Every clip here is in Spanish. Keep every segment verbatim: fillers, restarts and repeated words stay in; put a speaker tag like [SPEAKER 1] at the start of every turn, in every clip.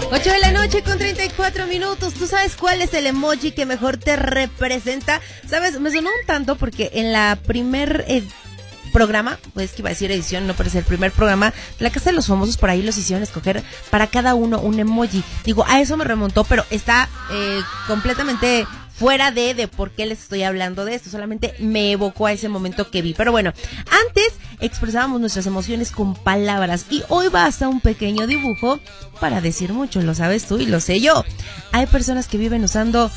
[SPEAKER 1] ocho de la noche con treinta y cuatro minutos. ¿Tú sabes cuál es el emoji que mejor te representa? ¿Sabes? Me sonó un tanto porque en la primer eh, programa, pues que iba a decir edición, no, pero es el primer programa de la Casa de los Famosos, por ahí los hicieron escoger para cada uno un emoji. Digo, a eso me remontó, pero está eh, completamente fuera de, de por qué les estoy hablando de esto. Solamente me evocó a ese momento que vi. Pero bueno, antes expresábamos nuestras emociones con palabras y hoy basta un pequeño dibujo para decir mucho. Lo sabes tú y lo sé yo. Hay personas que viven usando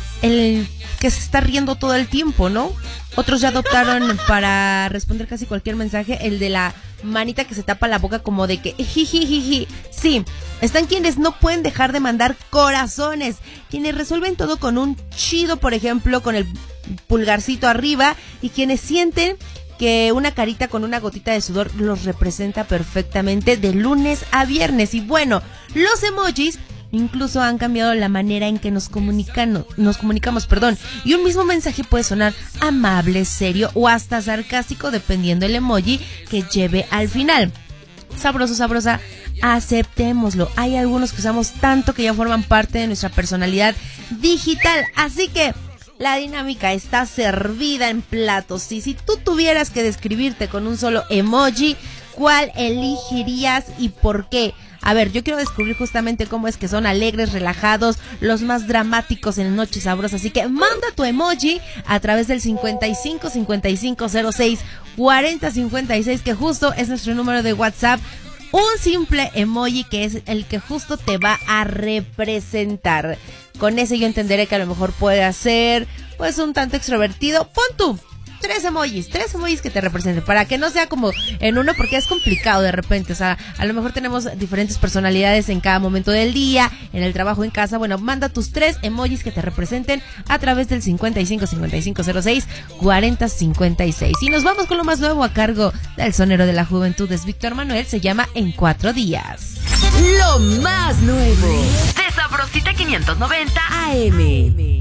[SPEAKER 1] el que se está riendo todo el tiempo, ¿no? Otros ya adoptaron para responder casi cualquier mensaje el de la manita que se tapa la boca, como de que jijijiji. Sí, están quienes no pueden dejar de mandar corazones, quienes resuelven todo con un chido, por ejemplo, con el pulgarcito arriba, y quienes sienten que una carita con una gotita de sudor los representa perfectamente de lunes a viernes. Y bueno, los emojis incluso han cambiado la manera en que nos comunican, nos comunicamos, perdón, y un mismo mensaje puede sonar amable, serio o hasta sarcástico dependiendo el emoji que lleve al final. Sabroso, sabrosa, aceptémoslo. Hay algunos que usamos tanto que ya forman parte de nuestra personalidad digital, así que la dinámica está servida en platos. Y si tú tuvieras que describirte con un solo emoji, ¿cuál elegirías y por qué? A ver, yo quiero descubrir justamente cómo es que son alegres, relajados, los más dramáticos en Noche Sabrosa. Así que manda tu emoji a través del cincuenta y cinco, cincuenta y cinco, cero seis, cuarenta, cincuenta y seis, que justo es nuestro número de WhatsApp. Un simple emoji que es el que justo te va a representar. Con ese yo entenderé que a lo mejor puede ser pues un tanto extrovertido. Pon tú tres emojis, tres emojis que te representen, para que no sea como en uno, porque es complicado de repente. O sea, a lo mejor tenemos diferentes personalidades en cada momento del día, en el trabajo, en casa. Bueno, manda tus tres emojis que te representen a través del cincuenta y cinco, cincuenta y cinco, cero seis, cuarenta, cincuenta y seis. Y nos vamos con lo más nuevo a cargo del sonero de la juventud, es Víctor Manuel, se llama En Cuatro Días.
[SPEAKER 2] Lo más nuevo de Sabrosita quinientos noventa A M.